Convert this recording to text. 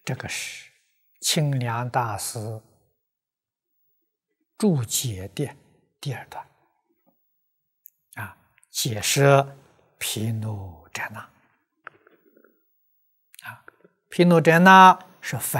这个是清凉大师注解的第二段啊，解释毗卢遮那啊，毗卢遮那是梵